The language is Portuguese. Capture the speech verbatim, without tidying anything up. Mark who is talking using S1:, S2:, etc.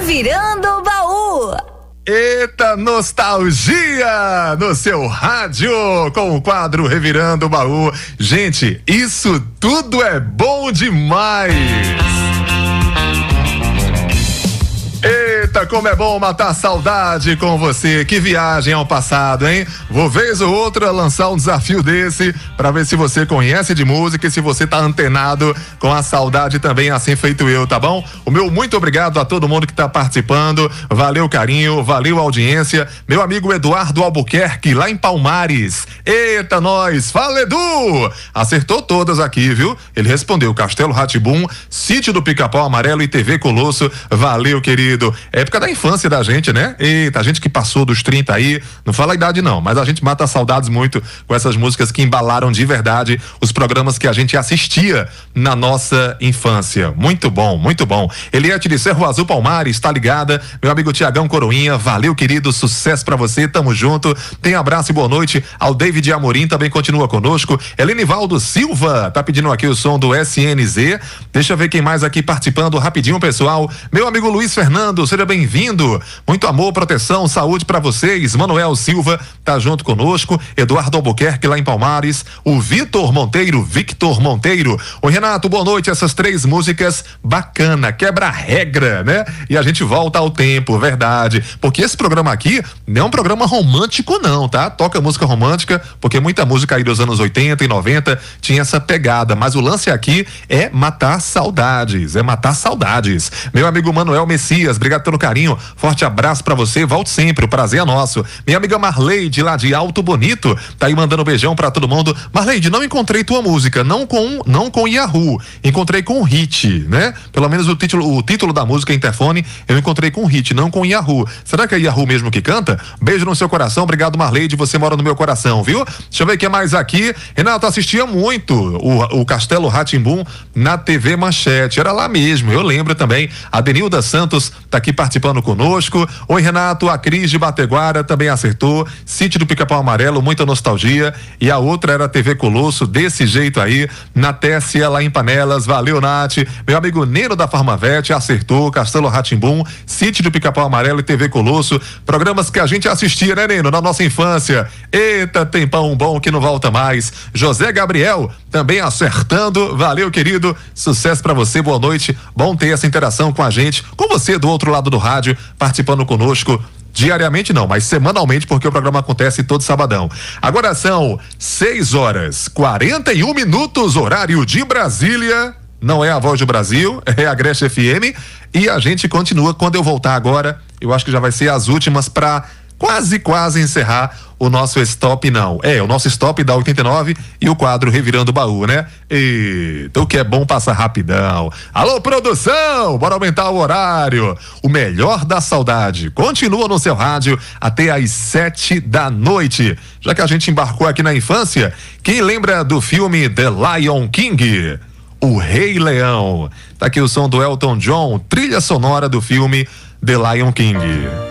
S1: Revirando o Baú.
S2: Eita nostalgia no seu rádio com o quadro Revirando o Baú. Gente, isso tudo é bom demais. Eita, como é bom matar a saudade com você. Que viagem ao passado, hein? Vou vez ou outra lançar um desafio desse pra ver se você conhece de música e se você tá antenado com a saudade também, assim feito eu, tá bom? O meu muito obrigado a todo mundo que tá participando. Valeu carinho, valeu audiência. Meu amigo Eduardo Albuquerque, lá em Palmares. Eita, nós! Fala, Edu! Acertou todas aqui, viu? Ele respondeu Castelo Rá-Tim-Bum, Sítio do Pica-Pau Amarelo e T V Colosso. Valeu, querido. Época da infância da gente, né? Eita, a gente que passou dos trinta aí, não fala a idade não, mas a gente mata saudades muito com essas músicas que embalaram de verdade os programas que a gente assistia na nossa infância. Muito bom, muito bom. Eliette de Cerro Azul Palmares, tá ligada? Meu amigo Tiagão Coroinha, valeu, querido, sucesso pra você, tamo junto. Tem abraço e boa noite ao David Amorim, também continua conosco. Elenivaldo Silva, tá pedindo aqui o som do S N Z. Deixa eu ver quem mais aqui participando rapidinho, pessoal. Meu amigo Luiz Fernando, seja bem-vindo. Muito amor, proteção, saúde pra vocês. Manuel Silva tá junto conosco. Eduardo Albuquerque lá em Palmares. O Vitor Monteiro, Victor Monteiro. O Renato, boa noite. Essas três músicas bacana, quebra a regra, né? E a gente volta ao tempo, verdade. Porque esse programa aqui não é um programa romântico não, tá? Toca música romântica, porque muita música aí dos anos oitenta e noventa tinha essa pegada, mas o lance aqui é matar saudades, é matar saudades. Meu amigo Manuel Messias, obrigado pelo carinho, forte abraço pra você, volte sempre, o prazer é nosso. Minha amiga Marleide, lá de Alto Bonito, tá aí mandando um beijão pra todo mundo. Marleide, não encontrei tua música, não com, não com Yahoo, encontrei com o Hit, né? Pelo menos o título, o título da música Interfone, eu encontrei com o Hit, não com Yahoo. Será que é Yahoo mesmo que canta? Beijo no seu coração, obrigado Marleide, você mora no meu coração, viu? Deixa eu ver o que é mais aqui. Renato, assistia muito o, o Castelo Rá-Tim-Bum na T V Manchete, era lá mesmo, eu lembro também. A Denilda Santos tá aqui participando conosco. Oi, Renato, a Cris de Bateguara também acertou. Sítio do Pica-Pau Amarelo, muita nostalgia. E a outra era a T V Colosso, desse jeito aí, na Tessia, lá em Panelas. Valeu, Nath. Meu amigo Neno da Farmavete acertou. Castelo Rá-Tim-Bum, Sítio do Pica-Pau Amarelo e T V Colosso. Programas que a gente assistia, né, Neno, na nossa infância. Eita, tempão bom que não volta mais. José Gabriel também acertando. Valeu, querido. Sucesso pra você, boa noite. Bom ter essa interação com a gente, com você do outro lado do rádio, participando conosco. Diariamente não, mas semanalmente, porque o programa acontece todo sabadão. Agora são seis horas, quarenta e um minutos, horário de Brasília. Não é a Voz do Brasil, é a Greche F M. E a gente continua. Quando eu voltar agora, eu acho que já vai ser as últimas pra quase, quase encerrar o nosso Stop Não. É, o nosso Stop da oitenta e nove e o quadro Revirando o Baú, né? Eita, o que é bom passa rapidão. Alô, produção, bora aumentar o horário. O melhor da saudade continua no seu rádio até às sete da noite. Já que a gente embarcou aqui na infância, quem lembra do filme The Lion King? O Rei Leão. Tá aqui o som do Elton John, trilha sonora do filme The Lion King.